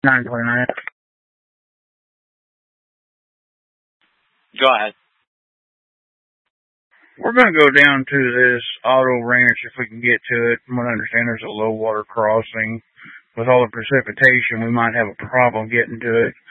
929. Go ahead. We're going to go down to this auto ranch if we can get to it. From what I understand, there's a low water crossing. With all the precipitation, we might have a problem getting to it.